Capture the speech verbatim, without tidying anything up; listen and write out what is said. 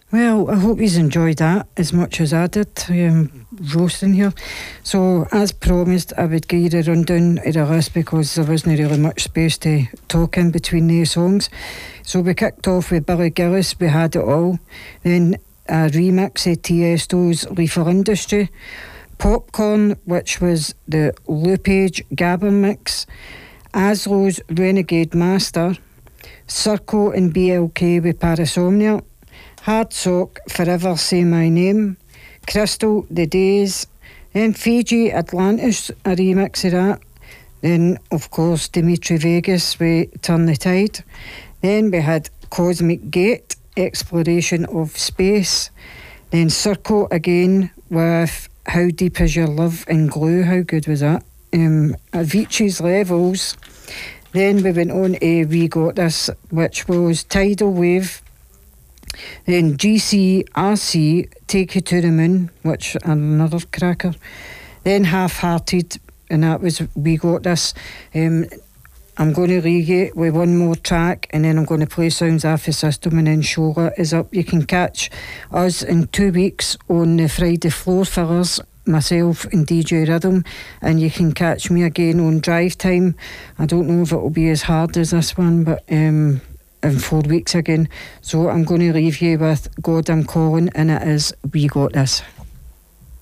Well, I hope you've enjoyed that as much as I did, um, roasting here. So, as promised, I would give you a rundown of the list because there wasn't really much space to talk in between the songs. So, we kicked off with Billy Gillis, We Had It All. Then a remix of Tiesto's Lethal Industry. Popcorn, which was the Loupage Gabber mix. Aslo's Renegade Master. Circo and B L K with Parasomnia. Hard Sock, Forever Say My Name. Crystal, The Days. Then Fiji, Atlantis, a remix of that. Then, of course, Dimitri Vegas with Turn the Tide. Then we had Cosmic Gate, Exploration of Space. Then Circo again with How Deep Is Your Love and Glue. How good was that? Um, Avicii's Levels. Then we went on to We Got This, which was Tidal Wave. Then G C R C, Take You to the Moon, which another cracker. Then Half Hearted, and that was We Got This. Um, I'm going to leave you with one more track, and then I'm going to play Sounds Off the System, and then Shola is up. You can catch us in two weeks on the Friday Floor Fillers, myself and D J Rhythm, and you can catch me again on Drive Time. I don't know if it will be as hard as this one, but um, in four weeks again. So I'm going to leave you with God I'm Calling, and it is We Got This.